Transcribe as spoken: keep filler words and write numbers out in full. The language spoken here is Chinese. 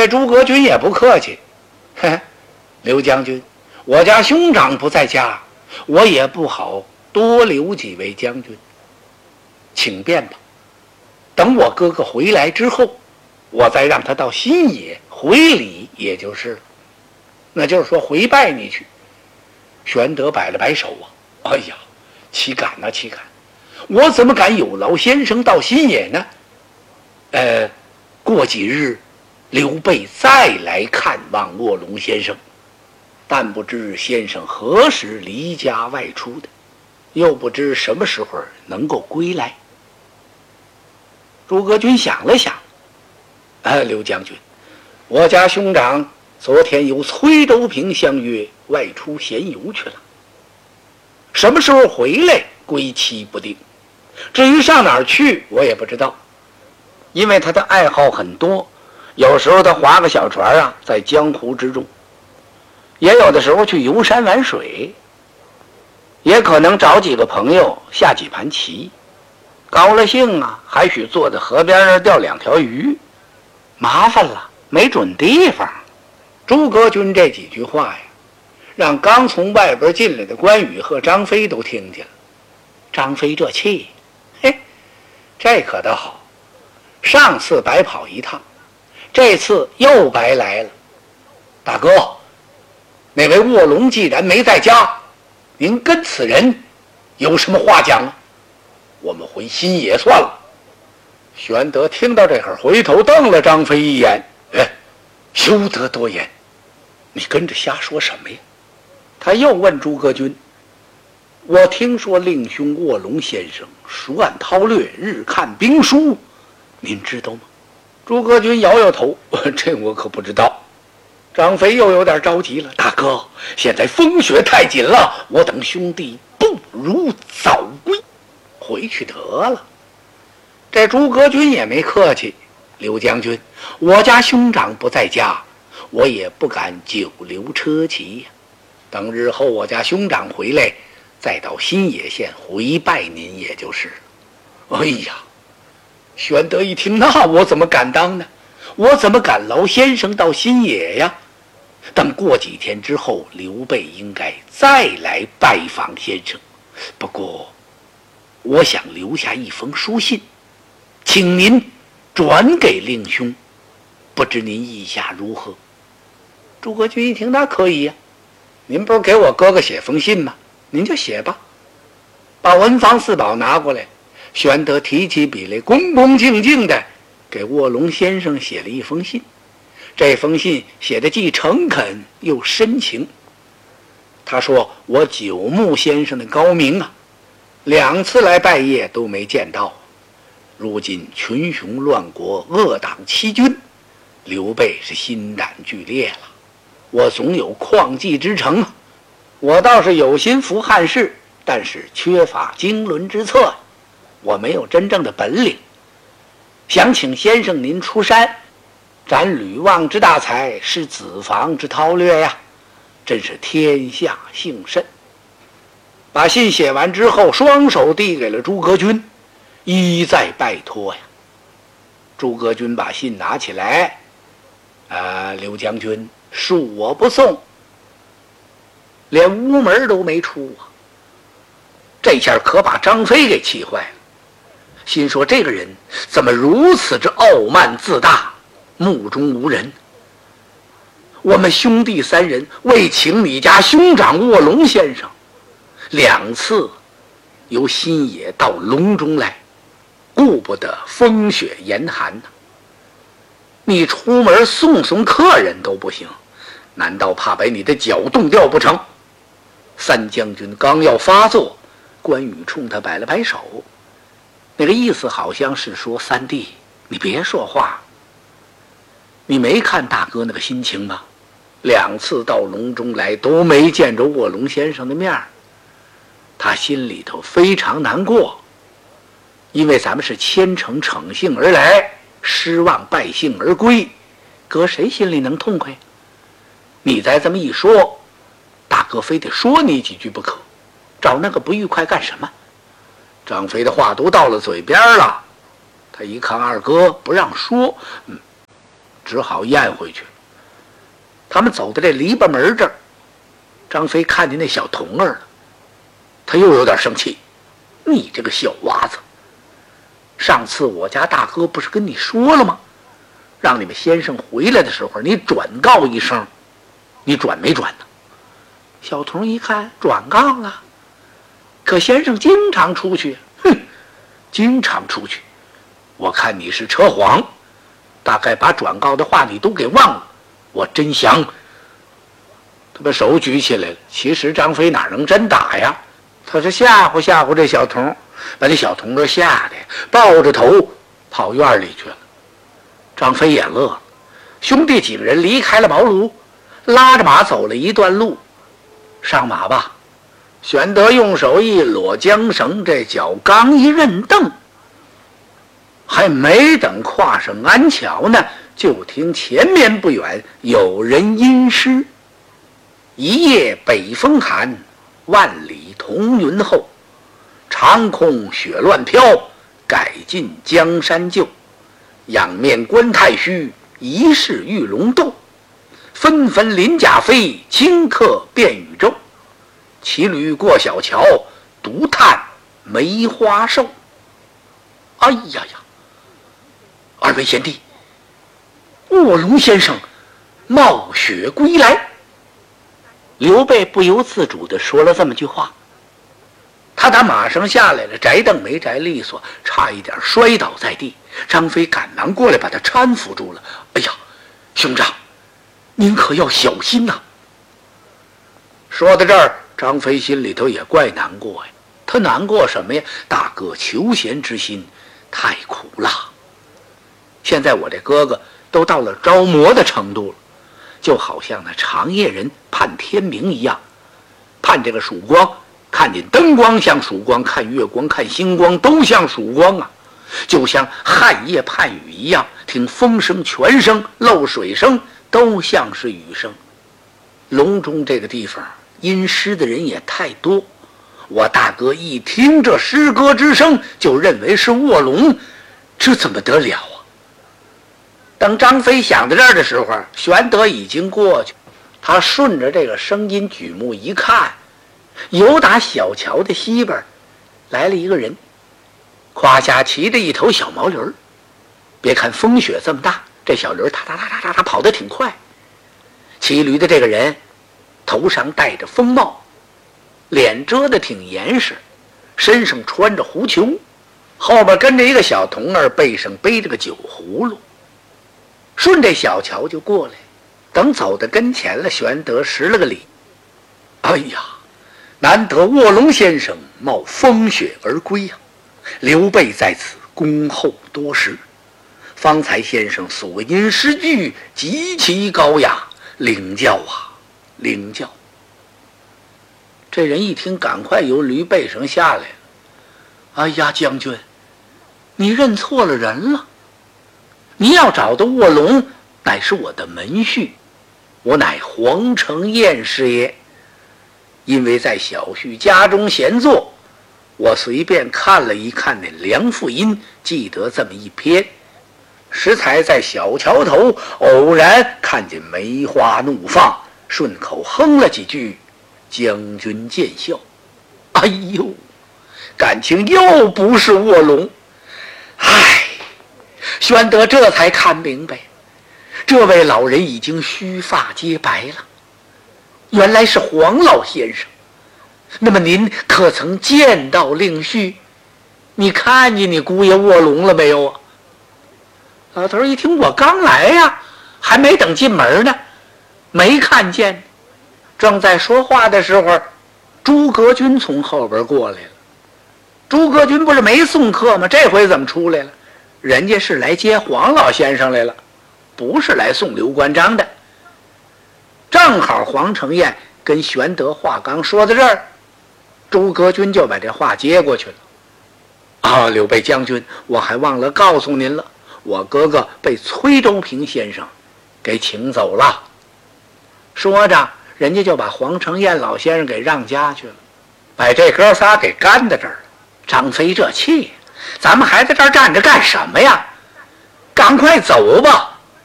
这诸葛均也不客气，嘿，刘将军，我家兄长不在家，我也不好多留几位将军，请便吧。等我哥哥回来之后，我再让他到新野回礼，也就是了。那就是说回拜你去。玄德摆了摆手啊，哎呀，岂敢呐、啊、岂敢！我怎么敢有劳先生到新野呢？呃，过几日刘备再来看望卧龙先生，但不知先生何时离家外出的，又不知什么时候能够归来。诸葛均想了想，啊，刘将军，我家兄长昨天由崔州平相约外出闲游去了，什么时候回来归期不定，至于上哪儿去我也不知道，因为他的爱好很多，有时候他划个小船啊，在江湖之中，也有的时候去游山玩水，也可能找几个朋友下几盘棋，高了兴啊，还许坐在河边上钓两条鱼，麻烦了，没准地方。诸葛均这几句话呀，让刚从外边进来的关羽和张飞都听见了。张飞这气，嘿，这可倒好，上次白跑一趟，这次又白来了。大哥，那位卧龙既然没在家，您跟此人有什么话讲啊？我们回新野算了。玄德听到这会儿，回头瞪了张飞一眼，哎，休得多言，你跟着瞎说什么呀？他又问诸葛均，我听说令兄卧龙先生熟谙韬略，日看兵书，您知道吗？诸葛均摇摇头，这我可不知道。张飞又有点着急了，大哥，现在风雪太紧了，我等兄弟不如早归，回去得了。这诸葛均也没客气，刘将军，我家兄长不在家，我也不敢久留车骑呀。等日后我家兄长回来，再到新野县回拜您，也就是。哎呀，玄德一听，那我怎么敢当呢？我怎么敢劳先生到新野呀？等过几天之后，刘备应该再来拜访先生。不过，我想留下一封书信，请您转给令兄，不知您意下如何？诸葛均一听，那可以呀、啊，您不是给我哥哥写封信吗？您就写吧。把文房四宝拿过来，玄德提起笔来，恭恭敬敬的给卧龙先生写了一封信。这封信写的既诚恳又深情。他说，我久慕先生的高明啊，两次来拜谒都没见到，如今群雄乱国，恶党欺君，刘备是心胆俱裂了，我总有旷济之诚啊。我倒是有心扶汉室，但是缺乏经纶之策，我没有真正的本领，想请先生您出山，展吕望之大才，是子房之韬略呀，真是天下幸甚。把信写完之后，双手递给了诸葛均，一再拜托呀。诸葛均把信拿起来，啊，刘将军恕我不送，连屋门都没出啊。这下可把张飞给气坏了，心说这个人怎么如此之傲慢自大，目中无人。我们兄弟三人为请你家兄长卧龙先生，两次由新野到隆中来，顾不得风雪严寒呢、啊。你出门送送客人都不行，难道怕把你的脚冻掉不成？三将军刚要发作，关羽冲他摆了摆手，那个意思好像是说，三弟你别说话，你没看大哥那个心情吗？两次到隆中来都没见着卧龙先生的面，他心里头非常难过，因为咱们是虔诚诚信而来，失望败兴而归，搁谁心里能痛快？你再这么一说，大哥非得说你几句不可，找那个不愉快干什么？张飞的话都到了嘴边了，他一看二哥不让说，嗯， 只好咽回去。他们走到这篱笆门这儿，张飞看见那小童儿了，他又有点生气。你这个小娃子，上次我家大哥不是跟你说了吗？让你们先生回来的时候，你转告一声，你转没转呢？小童一看，转告了。可先生经常出去，哼，经常出去。我看你是扯谎，大概把转告的话你都给忘了。我真想，他把手举起来了。其实张飞哪能真打呀？他是吓唬吓唬这小童，把这小童儿吓得抱着头跑院里去了。张飞也乐了，兄弟几个人离开了茅庐，拉着马走了一段路。上马吧！玄德用手一裸缰绳，这脚刚一认蹬，还没等跨上安桥呢，就听前面不远有人吟诗：一夜北风寒，万里同云后，长空雪乱飘，改尽江山旧。仰面观太虚，疑是玉龙斗。纷纷鳞甲飞，顷刻变宇宙。骑驴过小桥，独叹梅花瘦。哎呀呀！二位贤弟，卧龙先生冒雪归来。刘备不由自主地说了这么句话。他打马上下来了，摘凳没摘利索，差一点摔倒在地。张飞赶忙过来把他搀扶住了。哎呀，兄长，您可要小心呐！说到这儿，张飞心里头也怪难过呀。他难过什么呀？大哥求贤之心太苦了。现在我这哥哥都到了着魔的程度了，就好像那长夜人盼天明一样，盼这个曙光，看见灯光像曙光，看月光看星光都像曙光啊。就像旱夜盼雨一样，听风声泉声漏水声都像是雨声。隆中这个地方吟诗的人也太多，我大哥一听这诗歌之声就认为是卧龙，这怎么得了啊？等张飞想到这儿的时候，玄德已经过去。他顺着这个声音举目一看，由打小桥的西边来了一个人，胯下骑着一头小毛驴儿。别看风雪这么大，这小驴儿哒哒哒哒哒哒跑得挺快。骑驴的这个人头上戴着风帽，脸遮得挺严实，身上穿着狐裘，后边跟着一个小童儿，背上背着个酒葫芦。顺这小桥就过来，等走到跟前了，玄德施了个礼。哎呀，难得卧龙先生冒风雪而归呀、啊！刘备在此恭候多时，方才先生所吟诗句极其高雅，领教啊，领教。这人一听，赶快由驴背上下来了。哎呀，将军，你认错了人了。你要找的卧龙乃是我的门婿，我乃黄承彦师爷。因为在小婿家中闲坐，我随便看了一看那《梁父音》，记得这么一篇，适才在小桥头偶然看见梅花怒放，顺口哼了几句，将军见笑。哎呦，感情又不是卧龙。唉，玄德这才看明白，这位老人已经须发皆白了，原来是黄老先生。那么您可曾见到令婿？你看见你姑爷卧龙了没有啊？老头一听，我刚来呀，还没等进门呢，没看见。正在说话的时候，诸葛均从后边过来了。诸葛均不是没送客吗？这回怎么出来了？人家是来接黄老先生来了，不是来送刘关张的。正好黄承彦跟玄德话刚说到这儿，诸葛均就把这话接过去了。啊，刘备将军，我还忘了告诉您了，我哥哥被崔州平先生给请走了。说着，人家就把黄承彦老先生给让家去了，把这哥仨给干在这儿了。张飞这气，咱们还在这儿站着干什么呀？赶快走吧！